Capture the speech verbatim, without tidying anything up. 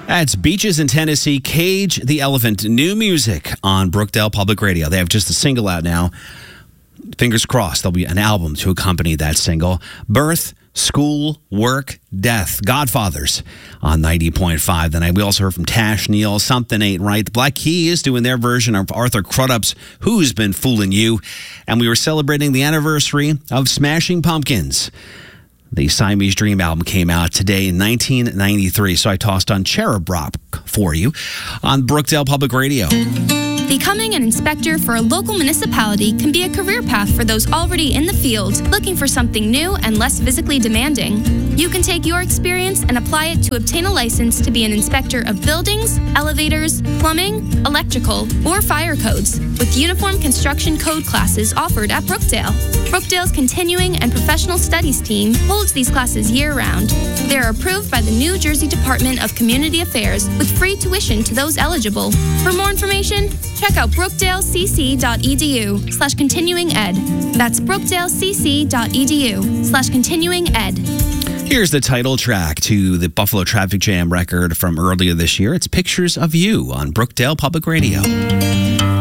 That's Beaches in Tennessee, Cage the Elephant. New music on Brookdale Public Radio. They have just a single out now. Fingers crossed there'll be an album to accompany that single. Birth, School, Work, Death. Godfathers on ninety point five. Then we also heard from Tash Neal, Something Ain't Right. The Black Keys doing their version of Arthur Crudup's Who's Been Fooling You. And we were celebrating the anniversary of Smashing Pumpkins. The Siamese Dream album came out today in nineteen ninety-three, so I tossed on Cherub Rock for you on Brookdale Public Radio. Becoming an inspector for a local municipality can be a career path for those already in the field, looking for something new and less physically demanding. You can take your experience and apply it to obtain a license to be an inspector of buildings, elevators, plumbing, electrical, or fire codes, with uniform construction code classes offered at Brookdale. Brookdale's Continuing and Professional Studies team holds these classes year-round. They are approved by the New Jersey Department of Community Affairs with free tuition to those eligible. For more information, check out brookdalecc.edu slash continuing ed. That's brookdalecc.edu slash continuing ed. Here's the title track to the Buffalo Traffic Jam record from earlier this year. It's Pictures of You on Brookdale Public Radio.